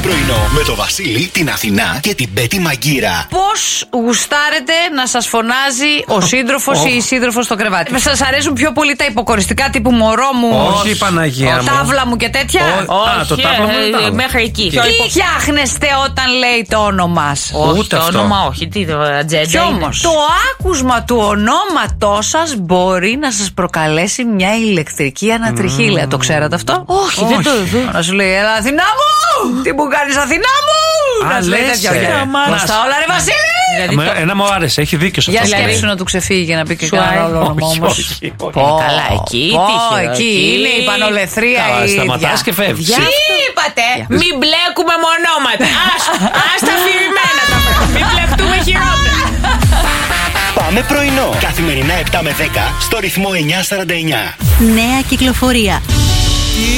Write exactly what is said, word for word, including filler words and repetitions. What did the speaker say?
πρωινό με το Βασίλη, την Αθηνά και την Πέτη Μαγκύρα. Πώς γουστάρετε να σας φωνάζει ο σύντροφος ή η σύντροφος στο κρεβάτι? Σας αρέσουν πιο πολύ τα υποκοριστικά τύπου μωρό μου, όχι, Παναγία μου, τάβλα μου και τέτοια? Όχι, α, το τάβλα μου είναι τάβλα. Μέχρι εκεί. Τι φτιάχνεστε όταν λέει το όνομά σας? Όχι, Ούτε το αυτό. όνομα όχι. Τι το ατζέντα Κι όμως το άκουσμα του ονόματός σας μπορεί να σας προκαλέσει μια ηλεκτρική ανατριχίλα. Mm. Το ξέρατε αυτό? Όχι, δεν το δω. Να σου λέει, έλα Αθηνά μου! Τι μου κάνεις Αθηνά μου! Α, Να σου λέει λες, τέτοια. ε. Μπροστά όλα ρε Βασίλη! Δηλαδή Εμέ- το- Ένα μου άρεσε, έχει δίκιο σε Για αυτό. σκέψου να του ξεφύγει και να πει και Σου κανένα άρεσε? άλλο όνομα Όχι, όμως. όχι, όχι. Πω, Καλά, εκεί, πω, τύχη, εκεί εκεί. είναι η πανολεθρία Καλά, η ίδια. σταματάς και φεύγεις. Για- Τι είπατε? Μην μπλέκουμε με ονόματα. Ας, ας τα αφηρημένα τα πράγματα. Μην μπλεχτούμε χειρότερα. Πάμε πρωινό. Καθημερινά επτά με δέκα στο ρυθμό εννιά σαράντα εννιά. Νέα κυκλοφορία.